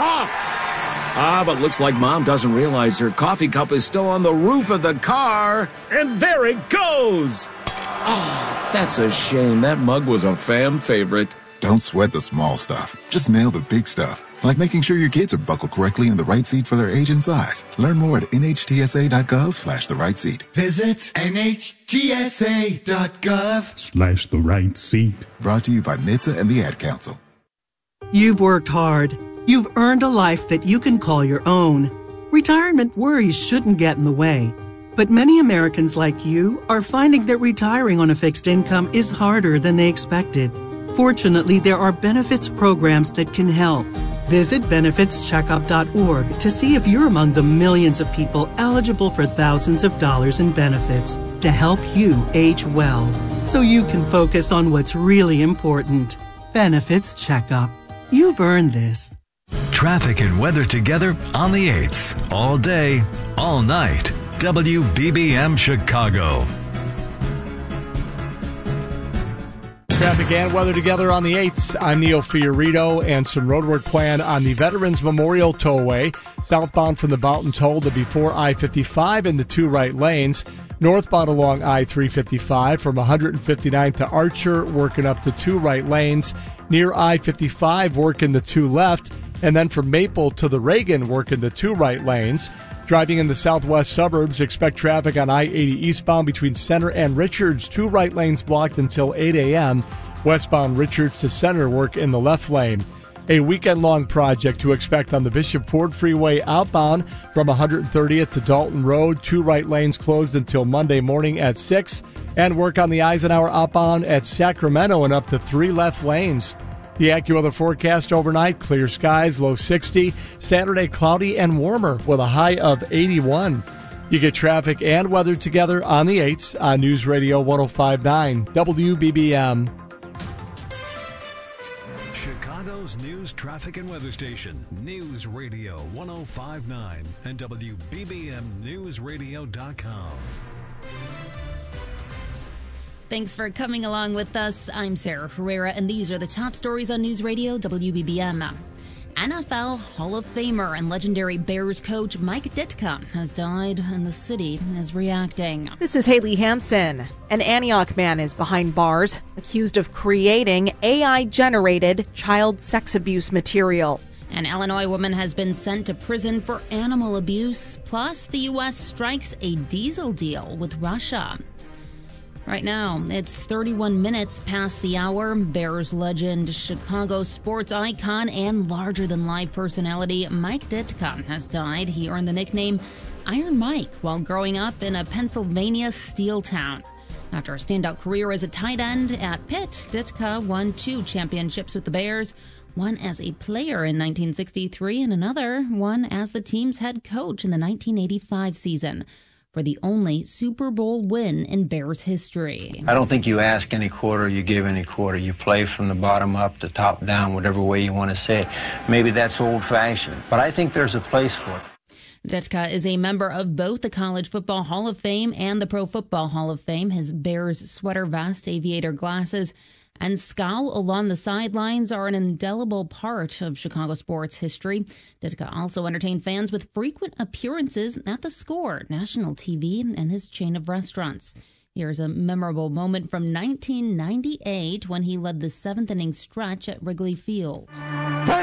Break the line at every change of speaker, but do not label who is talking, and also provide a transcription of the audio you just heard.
off. But looks like Mom doesn't realize her coffee cup is still on the roof of the car. And there it goes. That's a shame. That mug was a fan favorite.
Don't sweat the small stuff. Just nail the big stuff. Like making sure your kids are buckled correctly in the right seat for their age and size. Learn more at nhtsa.gov/the right seat.
Visit nhtsa.gov/the
right seat.
Brought to you by NHTSA and the Ad Council.
You've worked hard. You've earned a life that you can call your own. Retirement worries shouldn't get in the way. But many Americans like you are finding that retiring on a fixed income is harder than they expected. Fortunately, there are benefits programs that can help. Visit benefitscheckup.org to see if you're among the millions of people eligible for thousands of dollars in benefits to help you age well, so you can focus on what's really important. Benefits Checkup. You've earned this.
Traffic and weather together on the 8s. All day, all night. WBBM Chicago.
Traffic and weather together on the 8s. I'm Neil Fiorito, and some roadwork planned on the Veterans Memorial Tollway, southbound from the Boughton Toll to before I-55 in the two right lanes, northbound along I-355 from 159th to Archer, working up to two right lanes, near I-55 working the two left, and then from Maple to the Reagan working the two right lanes. Driving in the southwest suburbs, expect traffic on I-80 eastbound between Center and Richards, two right lanes blocked until 8 a.m. Westbound Richards to Center work in the left lane. A weekend-long project to expect on the Bishop Ford Freeway outbound from 130th to Dalton Road, two right lanes closed until Monday morning at 6, and work on the Eisenhower outbound at Sacramento and up to three left lanes. The AccuWeather forecast overnight, clear skies, low 60. Saturday, cloudy and warmer with a high of 81. You get traffic and weather together on the 8s on News Radio 105.9 WBBM.
Chicago's news, traffic, and weather station, News Radio 105.9 and WBBMNewsRadio.com.
Thanks for coming along with us. I'm Sarah Herrera, and these are the top stories on News Radio WBBM. NFL Hall of Famer and legendary Bears coach Mike Ditka has died, and the city is reacting.
This is Haley Hansen. An Antioch man is behind bars, accused of creating AI-generated child sex abuse material.
An Illinois woman has been sent to prison for animal abuse. Plus, the U.S. strikes a diesel deal with Russia. Right now, it's 31 minutes past the hour. Bears legend, Chicago sports icon, and larger-than-life personality Mike Ditka has died. He earned the nickname Iron Mike while growing up in a Pennsylvania steel town. After a standout career as a tight end at Pitt, Ditka won 2 championships with the Bears, one as a player in 1963 and another one as the team's head coach in the 1985 season, for the only Super Bowl win in Bears history.
I don't think you ask any quarter, you give any quarter. You play from the bottom up to top down, whatever way you want to say it. Maybe that's old-fashioned, but I think there's a place for it.
Ditka is a member of both the College Football Hall of Fame and the Pro Football Hall of Fame. His Bears sweater vest, aviator glasses, and scowl along the sidelines are an indelible part of Chicago sports history. Ditka also entertained fans with frequent appearances at The Score, national TV, and his chain of restaurants. Here's a memorable moment from 1998 when he led the 7th inning stretch at Wrigley Field.